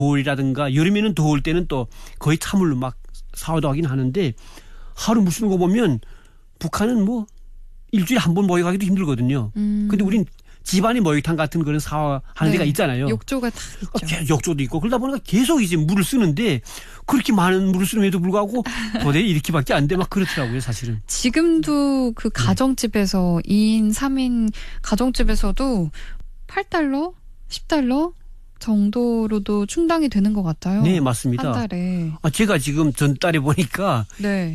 겨울이라든가 여름에는 더울 때는 또 거의 찬물로 막 샤워도 하긴 하는데 하루 물 쓰는 거 보면 북한은 뭐 일주일에 한 번 목욕하기도 힘들거든요. 근데 우린 집안에 목욕탕 같은 그런 샤워하는 데가 있잖아요. 욕조가 다 있죠. 욕조도 있고 그러다 보니까 계속 이제 물을 쓰는데 그렇게 많은 물을 쓰는데도 불구하고 도대체 이렇게밖에 안 돼 막 그렇더라고요, 사실은. 지금도 그 가정집에서 2인, 3인 가정집에서도 $8, $10 정도로도 충당이 되는 것 같아요. 네, 맞습니다. 한 달에. 제가 지금 전달에 보니까 네.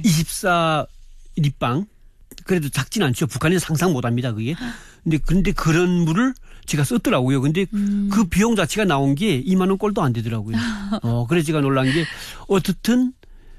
24리방 그래도 작진 않죠. 북한에는 상상 못합니다, 그게. 근데 그런 물을 제가 썼더라고요. 근데 그 비용 자체가 나온 게 2만 원 꼴도 안 되더라고요. 그래서 제가 놀란 게 어떻든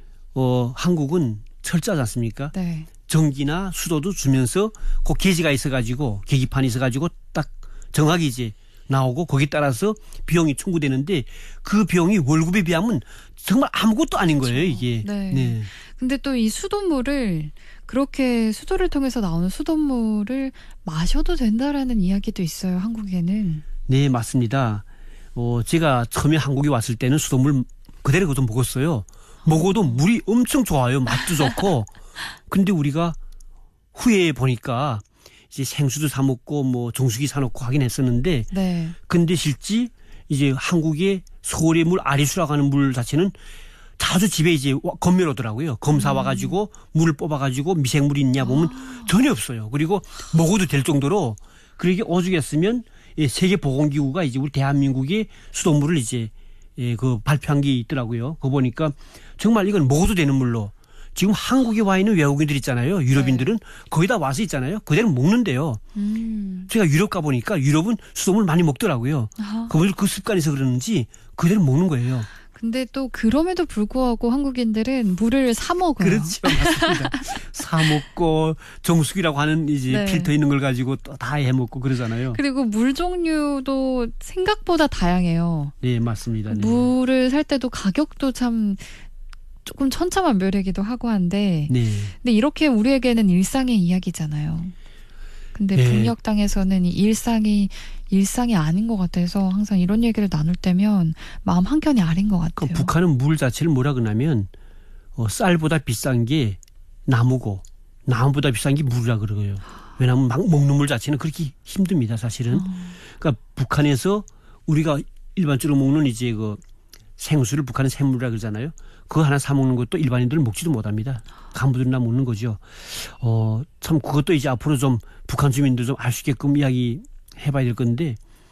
한국은 철저하지 않습니까? 네. 전기나 수도도 주면서 그 계지가 있어가지고 계기판이 있어가지고 딱 정확히 이제 나오고 거기에 따라서 비용이 청구되는데 그 비용이 월급에 비하면 정말 아무것도 아닌 거예요, 이게. 네. 네. 근데 또 이 수돗물을 그렇게 수도를 통해서 나오는 수돗물을 마셔도 된다라는 이야기도 있어요, 한국에는. 네, 맞습니다. 제가 처음에 한국에 왔을 때는 수돗물 그대로 좀 먹었어요. 먹어도 물이 엄청 좋아요. 맛도 좋고. 근데 우리가 후에 보니까 이제 생수도 사 먹고 뭐 정수기 사 놓고 하긴 했었는데. 네. 근데 실제 이제 한국의 서울의 물 아리수라고 하는 물 자체는 자주 집에 이제 검열 오더라고요. 검사 와가지고 물을 뽑아가지고 미생물이 있냐 보면 전혀 없어요. 그리고 먹어도 될 정도로 그렇게 오죽했으면 세계보건기구가 이제 우리 대한민국의 수돗물을 이제 그 발표한 게 있더라고요. 그거 보니까 정말 이건 먹어도 되는 물로 지금 한국에 와 있는 외국인들 있잖아요. 유럽인들은 거의 다 와서 있잖아요. 그대로 먹는데요. 제가 유럽 가보니까 유럽은 수돗물 많이 먹더라고요. 그분들 그 습관에서 그러는지 그대로 먹는 거예요. 근데 또 그럼에도 불구하고 한국인들은 물을 사 먹어요. 그렇죠. 맞습니다. 사 먹고 정수기라고 하는 이제 네. 필터 있는 걸 가지고 또 다 해 먹고 그러잖아요. 그리고 물 종류도 생각보다 다양해요. 네, 맞습니다. 네. 물을 살 때도 가격도 참 조금 천차만별이기도 하고 한데 네. 근데 이렇게 우리에게는 일상의 이야기잖아요. 근데 네. 북녘 땅에서는 이 일상이 아닌 것 같아서 항상 이런 얘기를 나눌 때면 마음 한켠이 아린 것 같아요. 북한은 물 자체를 뭐라 그러냐면 쌀보다 비싼 게 나무고 나무보다 비싼 게 물이라 그러고요. 왜냐하면 막 먹는 물 자체는 그렇게 힘듭니다, 사실은. 그러니까 북한에서 우리가 일반적으로 먹는 이제 그 생수를 북한은 샘물이라 그러잖아요. 그거 하나 사 먹는 것도 일반인들은 먹지도 못합니다. 간부들이나 먹는 거죠. 참 그것도 이제 앞으로 좀 북한 주민들 좀 알 수 있게끔 이야기 해봐야 될 건데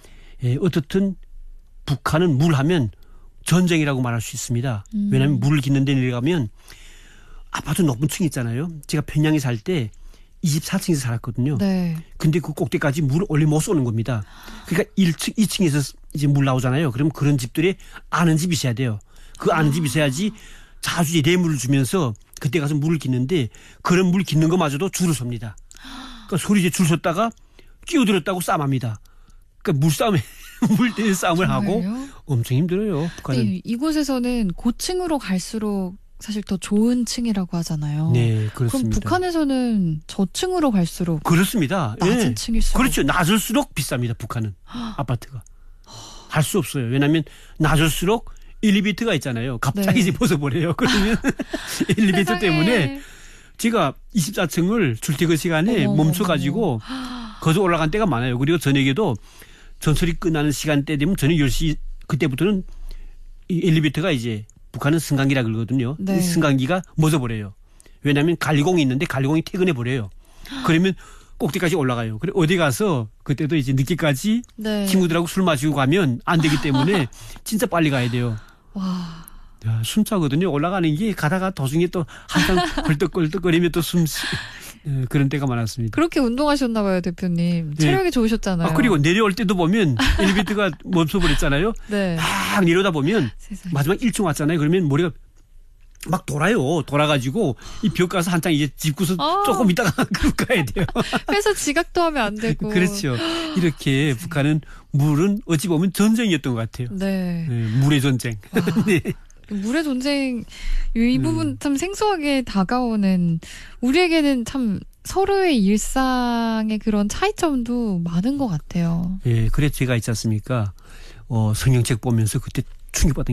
어떻든 북한은 물 하면 전쟁이라고 말할 수 있습니다. 왜냐하면 물을 깃는 데 내려가면 아파트 높은 층 있잖아요. 제가 평양에 살 때 24층에서 살았거든요. 네. 근데 그 꼭대기까지 물을 원래 못 쏘는 겁니다. 그러니까 1층, 2층에서 이제 물 나오잖아요. 그럼 그런 집들이 아는 집이 있어야 돼요. 그 아는 집이 있어야지 자주 뇌물을 주면서 그때 가서 물을 깃는데 그런 물 깃는 것마저도 줄을 섭니다. 그러니까 소리 이제 줄 섰다가 끼어들었다고 싸움합니다. 그러니까 물싸움에 물대는 싸움을 하고 엄청 힘들어요. 북한은. 네, 이곳에서는 고층으로 갈수록 사실 더 좋은 층이라고 하잖아요. 네, 그렇습니다. 그럼 북한에서는 저층으로 갈수록 그렇습니다. 낮은 네. 층일수록 그렇죠. 낮을수록 비쌉니다. 북한은 아파트가. 할 수 없어요. 왜냐하면 낮을수록 엘리베이터가 있잖아요. 갑자기 네. 이제 벗어버려요. 그러면 엘리베이터 세상에. 때문에 제가 24층을 출퇴근 시간에 멈춰가지고 거기서 올라간 때가 많아요. 그리고 저녁에도 전설이 끝나는 시간대 되면 저녁 10시 그때부터는 이 엘리베이터가 이제 북한은 승강기라 그러거든요. 네. 이 승강기가 멎어버려요. 왜냐하면 관리공이 있는데 관리공이 퇴근해버려요. 그러면 꼭대기까지 올라가요. 그래 어디 가서 그때도 이제 늦게까지 네. 친구들하고 술 마시고 가면 안 되기 때문에 진짜 빨리 가야 돼요. 와. 야, 숨차거든요. 올라가는 게 가다가 도중에 또 한참 헐떡헐떡거리면 또 그런 때가 많았습니다. 그렇게 운동하셨나 봐요, 대표님. 체력이 좋으셨잖아요. 그리고 내려올 때도 보면 엘리베이터가 멈춰버렸잖아요. 네. 막 내려다 보면 세상에. 마지막 1층 왔잖아요. 그러면 머리가 막 돌아요. 돌아가지고 이 벽 가서 한창 이제 짚고서 조금 있다가 가야 돼요. 그래서 지각도 하면 안 되고. 그렇죠. 이렇게 북한은 물은 어찌 보면 전쟁이었던 것 같아요. 네. 네, 물의 전쟁. 네. 물의 전쟁 이 부분 참 생소하게 다가오는 우리에게는 참 서로의 일상의 그런 차이점도 많은 것 같아요. 예, 그래서 제가 있지 않습니까? 성경책 보면서 그때 충격받은